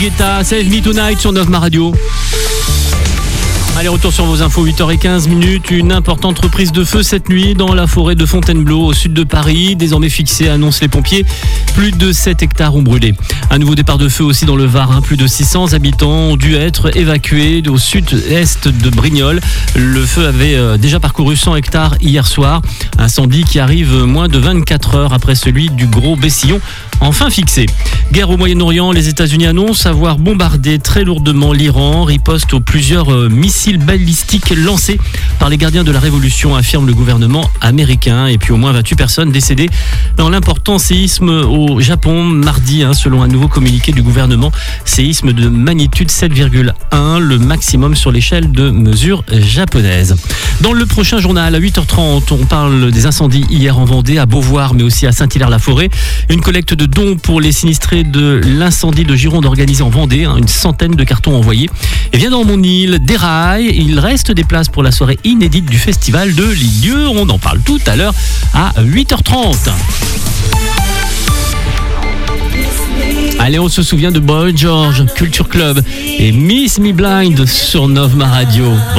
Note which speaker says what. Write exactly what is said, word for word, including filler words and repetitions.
Speaker 1: Guetta, Save Me Tonight sur neuf Ma Radio. Allez, retour sur vos infos, huit heures quinze minutes. Une importante reprise de feu cette nuit dans la forêt de Fontainebleau, au sud de Paris. Désormais fixée, annoncent les pompiers. Plus de sept hectares ont brûlé. Un nouveau départ de feu aussi dans le Var. Hein. Plus de six cents habitants ont dû être évacués au sud-est de Brignoles. Le feu avait euh, déjà parcouru cent hectares hier soir. Incendie qui arrive moins de vingt-quatre heures après celui du Gros Bessillon, enfin fixé. Guerre au Moyen-Orient, les États-Unis annoncent avoir bombardé très lourdement l'Iran. Riposte aux plusieurs euh, missiles balistiques lancés par les gardiens de la révolution, affirme le gouvernement américain. Et puis au moins vingt-huit personnes décédées dans l'important séisme au Japon mardi, hein, selon un nouveau communiqué du gouvernement. Séisme de magnitude sept virgule un, le maximum sur l'échelle de mesure japonaise. Dans le prochain journal, à huit heures trente, on parle des incendies hier en Vendée, à Beauvoir, mais aussi à Saint-Hilaire-la-Forêt. Une collecte de dons pour les sinistrés de l'incendie de Gironde organisé en Vendée, hein, une centaine de cartons envoyés. Et bien dans mon île, déraille, il reste des places pour la soirée inédite du festival de Lisieux. On en parle tout à l'heure à huit heures trente. Allez, on se souvient de Boy George, Culture Club et Miss Me Blind sur neuf Ma Radio. Bon